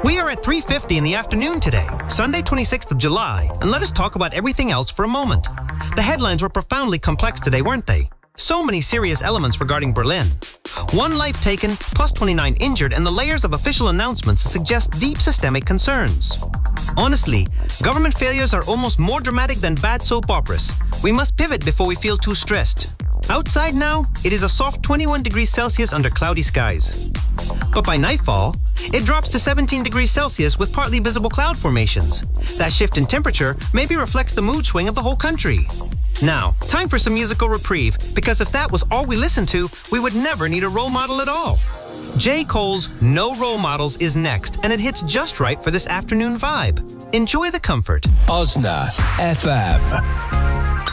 We are at 3:50 in the afternoon today, Sunday 26th of July, and let us talk about everything else for a moment. The headlines were profoundly complex today, weren't they? So many serious elements regarding Berlin. 1 life taken, plus 29 injured, and the layers of official announcements suggest deep systemic concerns. Honestly, government failures are almost more dramatic than bad soap operas. We must pivot before we feel too stressed. Outside now, it is a soft 21 degrees Celsius under cloudy skies. But by nightfall, it drops to 17 degrees Celsius with partly visible cloud formations. That shift in temperature maybe reflects the mood swing of the whole country. Now, time for some musical reprieve, because if that was all we listened to, we would never need a role model at all. J. Cole's No Role Models is next, and it hits just right for this afternoon vibe. Enjoy the comfort. Osna FM.